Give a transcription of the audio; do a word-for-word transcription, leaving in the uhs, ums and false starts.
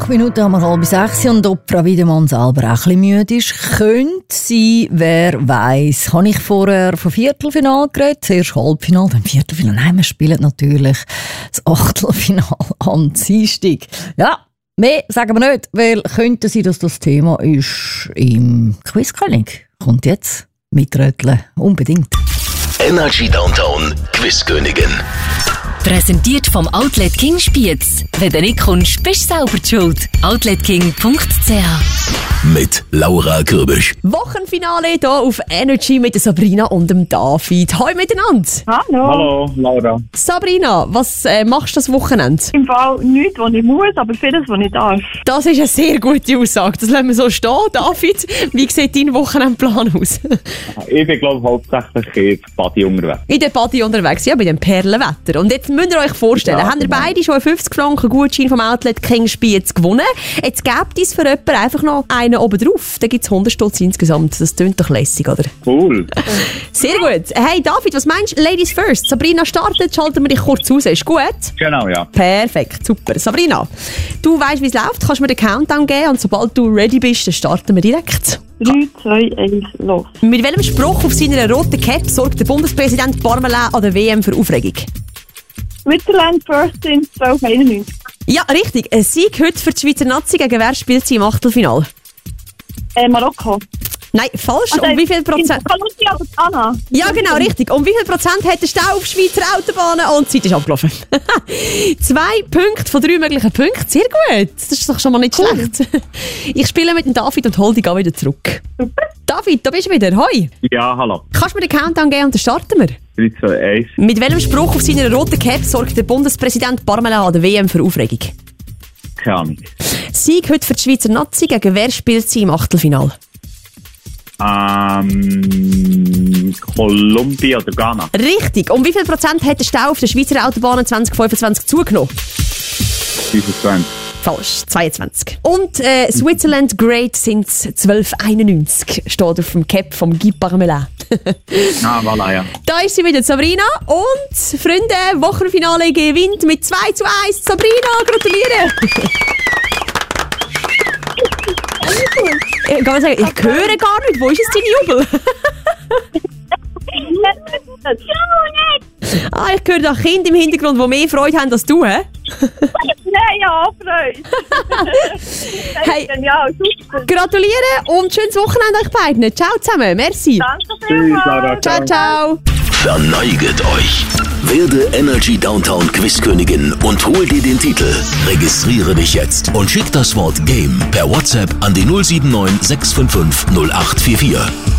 Acht Minuten haben wir halb sechs und ob Frau Wiedemann selber auch ein bisschen müde ist, könnte sie, wer weiss. Habe ich vorher vom Viertelfinale geredet, zuerst Halbfinale, dann Viertelfinale. Nein, wir spielen natürlich das Achtelfinale am Dienstag. Ja, mehr sagen wir nicht, weil könnte sein, dass das Thema ist im Quizkönig. Kommt jetzt mitröteln, unbedingt. Energy Downtown Quizkönigin. Präsentiert vom Outlet King Spiez. Wenn du nicht kommst, bist du selber die schuld. outlet king punkt c h Mit Laura Kürbisch. Wochenfinale hier auf Energy mit der Sabrina und dem David. Hallo miteinander. Hallo. Hallo, Laura. Sabrina, was äh, machst du das Wochenende? Im Fall nichts, was ich muss, aber vieles, was ich darf. Das ist eine sehr gute Aussage. Das lassen wir so stehen. David, wie sieht dein Wochenendplan aus? Ich bin, glaube ich, hauptsächlich in der Party unterwegs. In der Party unterwegs, ja, bei dem Perlenwetter. Und jetzt müsst ihr euch vorstellen, Ja, habt ihr genau. beide schon einen fünfzig Franken Gutschein vom Outlet King Spiez gewonnen. Jetzt gebt es für jemanden einfach noch einen oben drauf. Dann gibt es hundert Stutz insgesamt. Das klingt doch lässig, oder? Cool. Sehr gut. Hey David, was meinst du? Ladies first. Sabrina startet, schalten wir dich kurz aus. Ist gut? Genau, ja. Perfekt, super. Sabrina, du weißt, wie es läuft. Kannst mir den Countdown geben und sobald du ready bist, dann starten wir direkt. drei, zwei, eins, los. Mit welchem Spruch auf seiner roten Cap sorgt der Bundespräsident Parmelin an der W M für Aufregung? Switzerland first in zwölfhunderteinundneunzig. Ja, richtig. Ein Sieg heute für die Schweizer Nazi. Gegen wer spielt sie im Achtelfinale? Äh, Marokko. Nein, falsch. Also, um wie viel Prozent? Kolumbia oder Ghana? Ja, genau, richtig. Um wie viel Prozent hat der Stau auf Schweizer Autobahnen? Und die Zeit ist abgelaufen. Zwei Punkte von drei möglichen Punkten. Sehr gut. Das ist doch schon mal nicht schlecht. Ich spiele mit dem David und hol dich auch wieder zurück. Super. David, da bist du wieder. Hoi. Ja, hallo. Kannst du mir den Countdown geben und dann starten wir? drei, zwei, eins. Mit welchem Spruch auf seiner roten Cap sorgt der Bundespräsident Parmelin an der W M für Aufregung? Keine Ahnung. Sieg heute für die Schweizer Nazi. Gegen wer spielt sie im Achtelfinale? Ähm, Kolumbia oder Ghana? Richtig. Um wie viel Prozent hat der Stau auf den Schweizer Autobahnen zwanzig fünfundzwanzig zugenommen? fünfundzwanzig. Falsch, zweiundzwanzig. Und äh, Switzerland Great since zwölf einundneunzig steht auf dem Cap vom Guy Parmelin. Ah, voilà, ja. Da ist sie wieder, Sabrina. Und, Freunde, Wochenfinale gewinnt mit zwei zu eins. Sabrina, gratuliere! Ich kann sagen, ich höre gar nicht. Wo ist es dein Jubel? Ah, ich höre da Kinder im Hintergrund, die mehr Freude haben als du, hä? Nein, ja, Freude. Hey, Ja, super. gratuliere und schönes Wochenende euch beiden. Ciao zusammen, merci. Danke Tschüss, Laura. vielmals. Ciao, ciao. Verneiget euch. Werde Energy Downtown Quizkönigin und hol dir den Titel. Registriere dich jetzt und schick das Wort Game per WhatsApp an die null sieben neun sechs fünf fünf null acht vier vier.